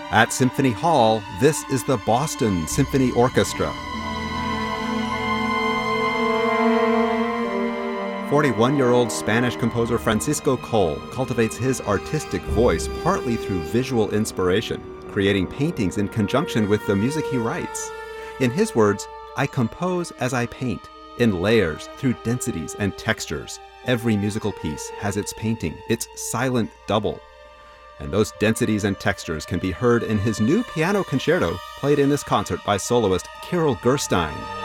At Symphony Hall, this is the Boston Symphony Orchestra. 41-year-old Spanish composer Francisco Coll cultivates his artistic voice partly through visual inspiration, creating paintings in conjunction with the music he writes. In his words, "I compose as I paint, in layers, through densities and textures. Every musical piece has its painting, its silent double." And those densities and textures can be heard in his new piano concerto played in this concert by soloist Kirill Gerstein.